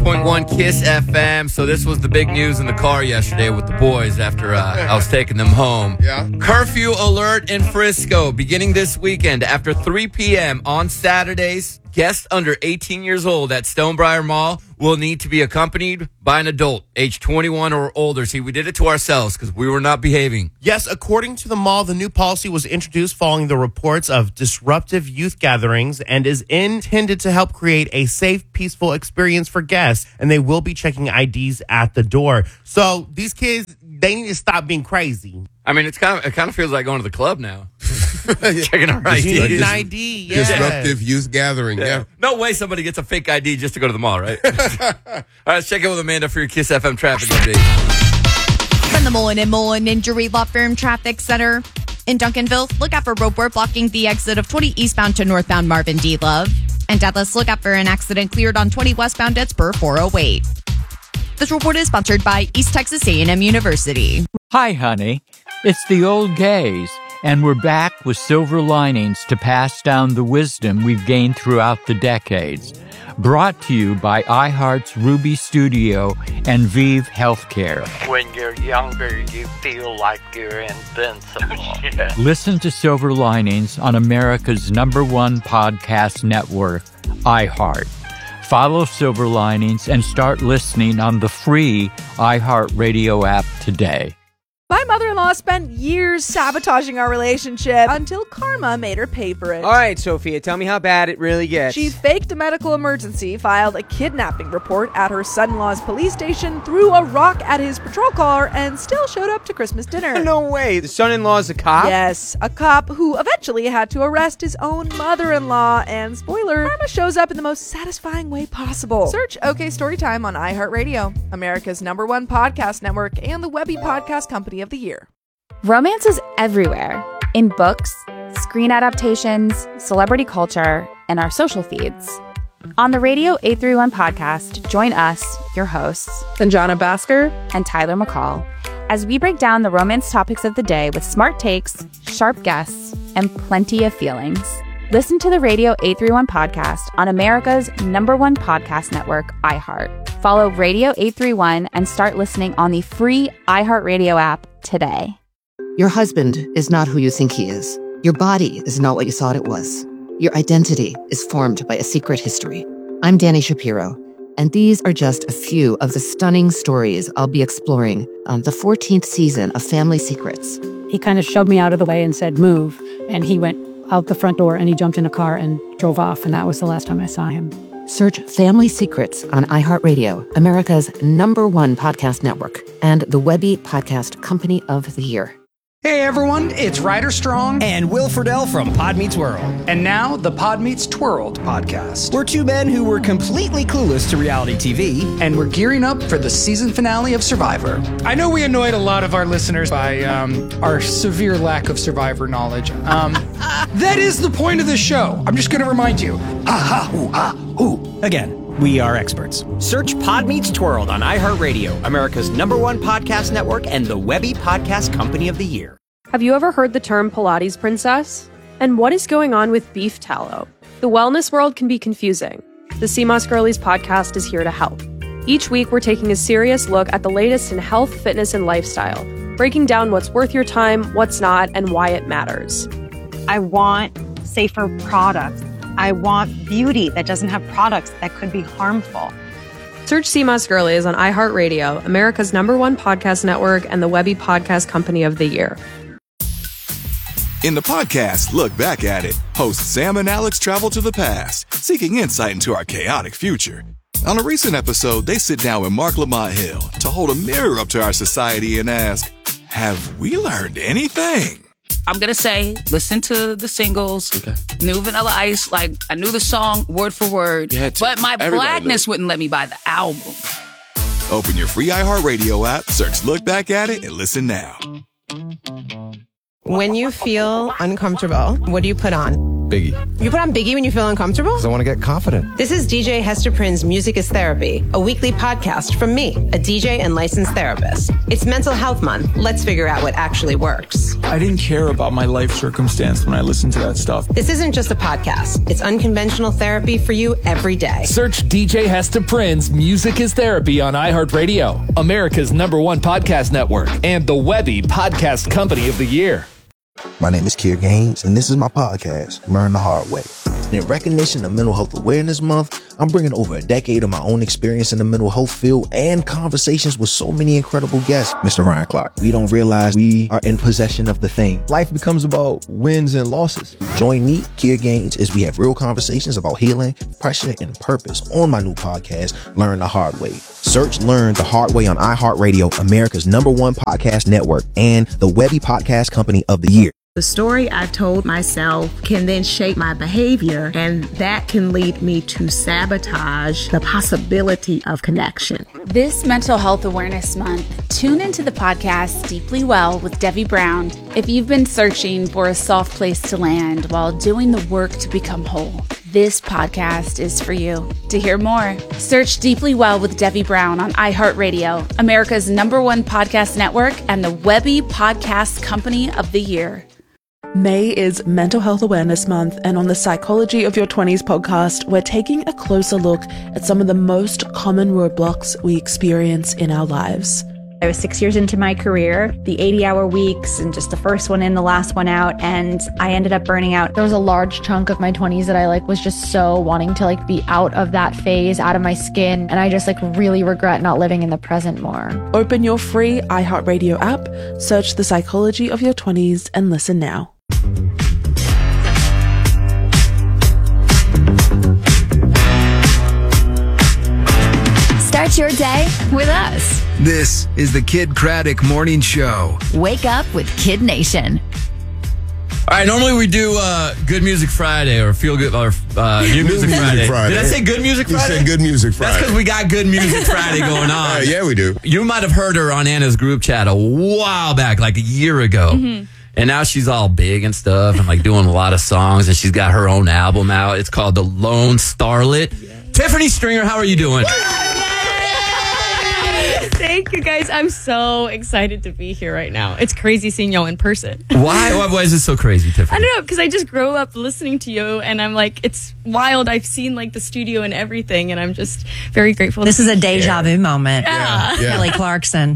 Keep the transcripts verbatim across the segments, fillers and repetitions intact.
point one KISS F M. So this was the big news in the car yesterday with the boys after uh, I was taking them home. Yeah. Curfew alert in Frisco beginning this weekend after three p.m. on Saturdays. Guests under eighteen years old at Stonebriar Mall will need to be accompanied by an adult, age twenty-one or older. See, we did it to ourselves because we were not behaving. Yes, according to the mall, the new policy was introduced following the reports of disruptive youth gatherings and is intended to help create a safe, peaceful experience for guests. And they will be checking I Ds at the door. So these kids, they need to stop being crazy. I mean, it's kind of it kind of feels like going to the club now. Checking our I D. You need an I D, yeah. Disruptive youth gathering, yeah. yeah. No way somebody gets a fake I D just to go to the mall, right? All right, let's check in with Amanda for your KISS F M traffic update. From the Mullen and Mullen Injury Law Firm Traffic Center in Duncanville, look out for road work blocking the exit of twenty eastbound to northbound Marvin D. Love. And Dallas, look out for an accident cleared on twenty westbound at Spur four oh eight. This report is sponsored by East Texas A and M University. Hi, honey. It's the old gays, and we're back with silver linings to pass down the wisdom we've gained throughout the decades. Brought to you by iHeart's Ruby Studio and Vive Healthcare. When you're younger, you feel like you're invincible. Yeah. Listen to Silver Linings on America's number one podcast network, iHeart. Follow Silver Linings and start listening on the free iHeartRadio app today. My mother-in-law spent years sabotaging our relationship until karma made her pay for it. All right, Sophia, tell me how bad it really gets. She faked a medical emergency, filed a kidnapping report at her son-in-law's police station, threw a rock at his patrol car, and still showed up to Christmas dinner. No way. The son-in-law's a cop? Yes, a cop who eventually had to arrest his own mother-in-law. And spoiler, karma shows up in the most satisfying way possible. Search OK Storytime on iHeartRadio, America's number one podcast network, and the Webby Podcast Company of the Year. Romance is everywhere. In books, screen adaptations, celebrity culture, and our social feeds. On the Radio eight thirty-one podcast, join us, your hosts, Sanjana Bhaskar and Tyler McCall, as we break down the romance topics of the day with smart takes, sharp guests, and plenty of feelings. Listen to the Radio eight thirty-one podcast on America's number one podcast network, iHeart. Follow Radio eight thirty-one and start listening on the free iHeartRadio app today. Your husband is not who you think he is. Your body is not what you thought it was. Your identity is formed by a secret history. I'm Danny Shapiro, and these are just a few of the stunning stories I'll be exploring on the fourteenth season of Family Secrets. He kind of shoved me out of the way and said, move, and he went out the front door and he jumped in a car and drove off, and that was the last time I saw him. Search Family Secrets on iHeartRadio, America's number one podcast network, and the Webby Podcast Company of the Year. Hey everyone, it's Ryder Strong and Will Friedle from Pod Meets World. And now, the Pod Meets Twirled podcast. We're two men who were completely clueless to reality T V, and we're gearing up for the season finale of Survivor. I know we annoyed a lot of our listeners by um, our severe lack of Survivor knowledge. Um, that is the point of the show. I'm just going to remind you. Ah, ha, ooh, ah, ooh. Again, we are experts. Search Pod Meets Twirled on iHeartRadio, America's number one podcast network, and the Webby Podcast Company of the Year. Have you ever heard the term Pilates princess? And what is going on with beef tallow? The wellness world can be confusing. The Sea Moss Girlies podcast is here to help. Each week, we're taking a serious look at the latest in health, fitness, and lifestyle, breaking down what's worth your time, what's not, and why it matters. I want safer products. I want beauty that doesn't have products that could be harmful. Search Sea Moss Girlies on iHeartRadio, America's number one podcast network, and the Webby Podcast Company of the Year. In the podcast, Look Back at It, hosts Sam and Alex travel to the past, seeking insight into our chaotic future. On a recent episode, they sit down with Mark Lamont Hill to hold a mirror up to our society and ask, have we learned anything? I'm going to say, listen to the singles, okay. New Vanilla Ice, like, I knew the song word for word, but my Everybody blackness wouldn't let me buy the album. Open your free iHeartRadio app, search Look Back at It, and listen now. When you feel uncomfortable, what do you put on? Biggie. You put on Biggie when you feel uncomfortable? Because I want to get confident. This is D J Hester Prynne's Music is Therapy, a weekly podcast from me, a D J and licensed therapist. It's Mental Health Month. Let's figure out what actually works. I didn't care about my life circumstance when I listened to that stuff. This isn't just a podcast. It's unconventional therapy for you every day. Search D J Hester Prynne's Music is Therapy on iHeartRadio, America's number one podcast network, and the Webby Podcast Company of the Year. My name is Kier Gaines, and this is my podcast, Learn the Hard Way. In recognition of Mental Health Awareness Month, I'm bringing over a decade of my own experience in the mental health field and conversations with so many incredible guests. Mister Ryan Clark, we don't realize we are in possession of the thing. Life becomes about wins and losses. Join me, Kier Gaines, as we have real conversations about healing, pressure, and purpose on my new podcast, Learn the Hard Way. Search Learn the Hard Way on iHeartRadio, America's number one podcast network, and the Webby Podcast Company of the Year. The story I've told myself can then shape my behavior, and that can lead me to sabotage the possibility of connection. This Mental Health Awareness Month, tune into the podcast Deeply Well with Debbie Brown if you've been searching for a soft place to land while doing the work to become whole. This podcast is for you. To hear more, search Deeply Well with Debbie Brown on iHeartRadio, America's number one podcast network, and the Webby Podcast Company of the Year. May is Mental Health Awareness Month, and on the Psychology of Your twenties podcast, we're taking a closer look at some of the most common roadblocks we experience in our lives. I was six years into my career, the eighty-hour weeks, and just the first one in, the last one out, and I ended up burning out. There was a large chunk of my twenties that I like was just so wanting to like be out of that phase, out of my skin, and I just like really regret not living in the present more. Open your free iHeartRadio app, search The Psychology of Your twenties, and listen now. Start your day with us. This is the Kid Craddock Morning Show. Wake up with Kid Nation. All right, normally we do uh, Good Music Friday or Feel Good or uh, New Music Friday. Friday. Did I say Good Music Friday? You said Good Music Friday. That's because we got Good Music Friday going on. Uh, yeah, we do. You might have heard her on Anna's group chat a while back, like a year ago. Mm-hmm. And now she's all big and stuff and like doing a lot of songs, and she's got her own album out. It's called The Lone Starlet. Yeah. Tiffany Stringer, how are you doing? Thank you, guys. I'm so excited to be here right now. It's crazy seeing y'all in person. Why? Why, why is it so crazy, Tiffany? I don't know, because I just grew up listening to you, and I'm like, it's wild. I've seen like the studio and everything, and I'm just very grateful. This is a deja vu moment. Yeah. Yeah. Kelly Clarkson.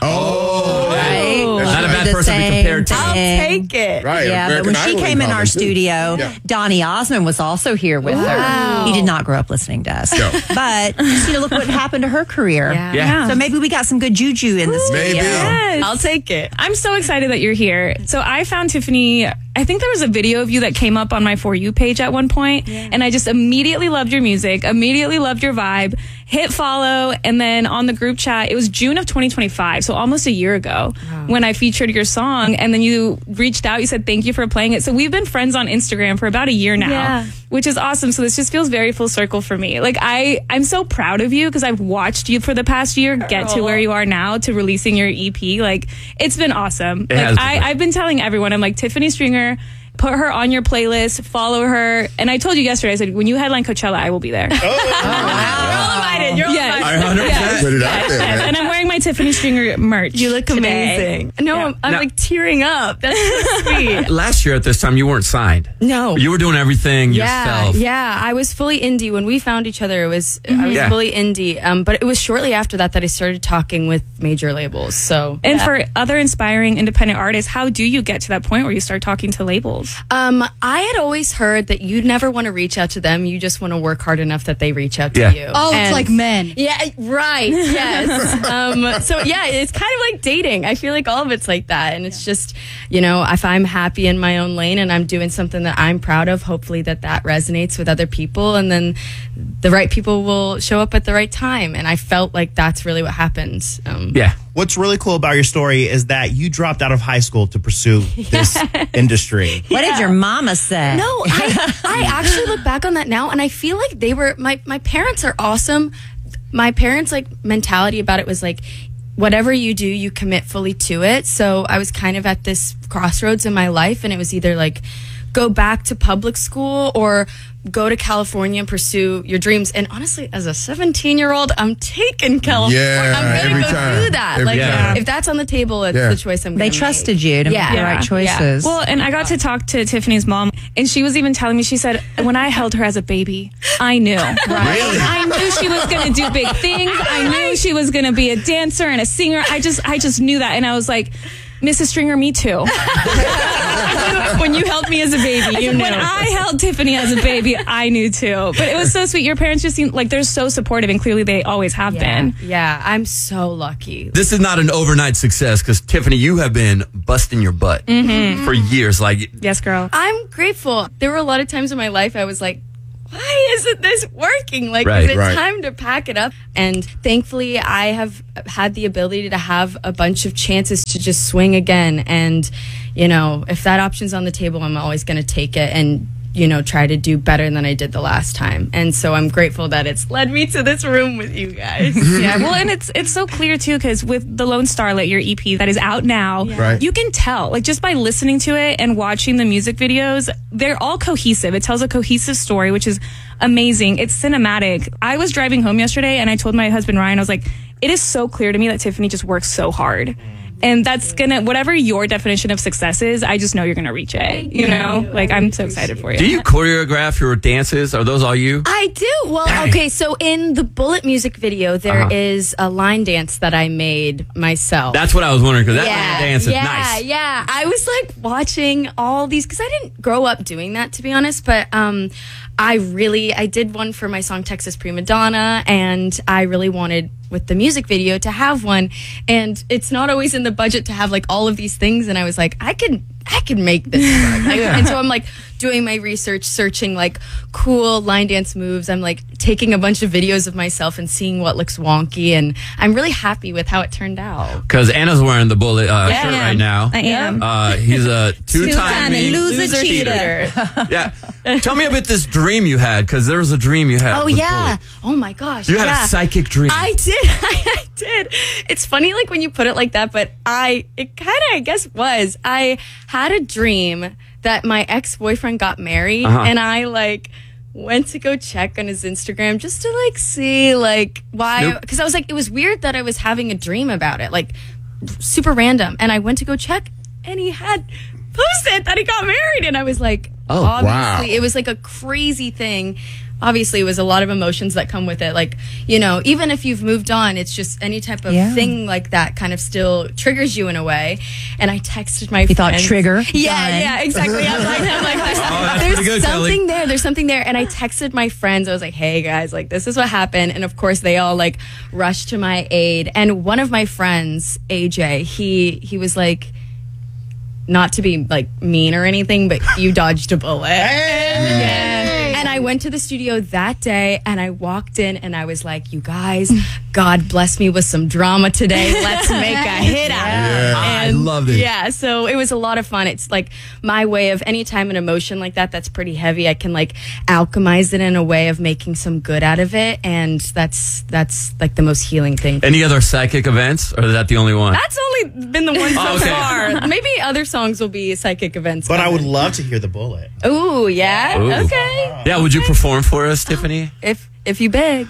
Oh, right. Not a bad person to compare to. I'll take it. Right. Yeah, American but when she Idol came in our comments, too. studio, Yeah. Donny Osmond was also here with Wow. her. He did not grow up listening to us. No. But just, you know, look what happened to her career. Yeah. Yeah. So maybe we got some good juju in the studio. Maybe. Yes. I'll take it. I'm so excited that you're here. So I found Tiffany, I think there was a video of you that came up on my For You page at one point, yeah. and I just immediately loved your music, immediately loved your vibe, hit follow, and then on the group chat, it was June of twenty twenty-five, so almost a year ago, wow. when I featured your song, and then you reached out, you said thank you for playing it. So we've been friends on Instagram for about a year now, yeah. which is awesome. So this just feels very full circle for me. Like I, I'm so proud of you because I've watched you for the past year get to where you are now, to releasing your E P. Like it's been awesome. It like I, been. I've been telling everyone, I'm like, Tiffany Stringer, put her on your playlist, follow her. And I told you yesterday, I said, when you headline Coachella, I will be there. Oh, wow. You're all invited. You're all yes. invited. one hundred percent. Yes. Put it out Yes. there, Yes. man. And I'm wearing my Tiffany Stringer merch. You look today. amazing. No, Yeah. I'm, I'm Now- like tearing up. That's so sweet. Last year at this time, you weren't signed. No. You were doing everything Yeah, yourself. yeah. I was fully indie when we found each other. It was I was Yeah. fully indie. Um, but it was shortly after that that I started talking with major labels. So, and Yeah. for other inspiring independent artists, how do you get to that point where you start talking to labels? Um, I had always heard that you never want to reach out to them. You just want to work hard enough that they reach out to Yeah. you. Oh, it's And- like men. Yeah, right. Yes. um, so yeah, it's kind of like dating. I feel like all of it's like that. And it's just, you know, if I'm happy in my own lane and I'm doing something that I'm proud of, hopefully that that resonates with other people. And then the right people will show up at the right time. And I felt like that's really what happened. Um, Yeah. What's really cool about your story is that you dropped out of high school to pursue this industry. What did your mama say? No, I, I actually look back on that now and I feel like they were, my, my parents are awesome. My parents' like mentality about it was like, whatever you do, you commit fully to it. So I was kind of at this crossroads in my life and it was either like go back to public school or go to California and pursue your dreams. And honestly, as a seventeen-year-old, I'm taking California. Yeah, I'm going every to go time. do that. Every like, time. if that's on the table, it's Yeah. the choice I'm going to They make. trusted you to Yeah. make the Yeah. right choices. Well, and I got to talk to Tiffany's mom, and she was even telling me, she said, when I held her as a baby, I knew. Right? Really? I knew she was going to do big things. I knew she was going to be a dancer and a singer. I just, I just knew that. And I was like, Missus Stringer, me too. When you held me as a baby, you When knew. I held Tiffany as a baby, I knew too. But it was so sweet. Your parents just seem like they're so supportive, and clearly they always have yeah. been. Yeah, I'm so lucky. This is not an overnight success because Tiffany, you have been busting your butt Mm-hmm. for years. Like, Yes, girl. I'm grateful. There were a lot of times in my life I was like, why isn't this working? Like, Right, is it right. time to pack it up? And thankfully, I have had the ability to have a bunch of chances to just swing again. And, you know, if that option's on the table, I'm always going to take it and, you know, try to do better than I did the last time. And so I'm grateful that it's led me to this room with you guys. Yeah, well, and it's it's so clear too, because with the Lone Starlet, your E P that is out now, Right. you can tell, like just by listening to it and watching the music videos, they're all cohesive. It tells a cohesive story, which is amazing. It's cinematic. I was driving home yesterday, and I told my husband Ryan, I was like, it is so clear to me that Tiffany just works so hard. And that's gonna, whatever your definition of success is, I just know you're gonna reach it. You know, like I'm so excited for you. do you choreograph your dances? Are those all you? I do. Well, okay, so in the Bullet music video, there is Uh-huh. a line dance that I made myself. That's what I was wondering because that yeah, dance is yeah, nice. Yeah, I was like watching all these because I didn't grow up doing that, to be honest. But um, I really, I did one for my song Texas Prima Donna, and I really wanted with the music video to have one. And it's not always in the budget to have like all of these things. And I was like, I can, I can make this work. Like, and so I'm like doing my research, searching like cool line dance moves. I'm like taking a bunch of videos of myself and seeing what looks wonky. And I'm really happy with how it turned out. Because Anna's wearing the Bullet uh, Yeah, shirt I right am. now. I am. Uh, he's a Two-time two-time loser cheater. Yeah. Tell me about this dream you had, because there was a dream you had. Oh with yeah. Bullet. Oh my gosh. You had yeah. a psychic dream. I did. I did. It's funny like when you put it like that, but I it kind of I guess was. I had a dream that my ex-boyfriend got married Uh-huh. and I like went to go check on his Instagram just to like see like why Nope. because I was like it was weird that I was having a dream about it, like super random, and I went to go check and he had posted that he got married and I was like Oh, obviously wow. it was like a crazy thing. Obviously it was a lot of emotions that come with it, like, you know, even if you've moved on, it's just any type of Yeah. thing like that kind of still triggers you in a way. And I texted my You thought friends. trigger? Yeah, Done. yeah, exactly. I'm like, I'm like, there's, Oh, that's there's pretty good, something Kelly. there. There's something there. And I texted my friends. I was like, hey guys, like this is what happened. And of course they all like rushed to my aid. And one of my friends, A J, he he was like, not to be like mean or anything, but you dodged a bullet. Yeah. And I went to the studio that day and I walked in and I was like, you guys, God bless me with some drama today. Let's make a hit out of it. Yeah. I And loved it. Yeah, so it was a lot of fun. It's like my way of anytime an emotion like that that's pretty heavy, I can like alchemize it in a way of making some good out of it. And that's that's like the most healing thing. Any other psychic events, or is that the only one? That's only been the one so Oh, okay. far. Maybe other songs will be psychic events. But I would love to hear the Bullet. Ooh, yeah. Ooh. Okay. Yeah, would you perform for us, Tiffany? If if you beg.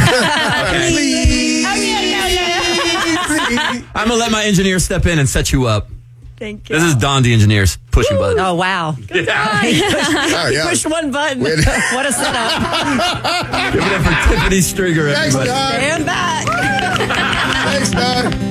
I'm gonna let my engineer step in and set you up. Thank you. This is Don, the engineer's pushing button. Oh, wow. Oh, yeah. Push one button. Wait. What a setup. Give it up for Tiffany Stringer, Thanks, everybody. Don. Stand back. Thanks, Don.